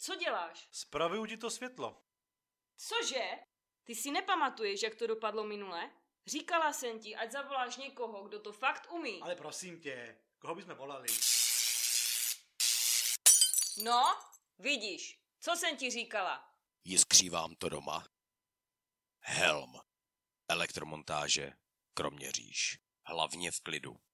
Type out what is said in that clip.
Co děláš? Spravuju ti to světlo. Cože? Ty si nepamatuješ, jak to dopadlo minule? Říkala jsem ti, ať zavoláš někoho, kdo to fakt umí. Ale prosím tě, koho bychom volali? No, vidíš, co jsem ti říkala? Jiskří vám to doma? Helm. Elektromontáže Kroměříž. Hlavně v klidu.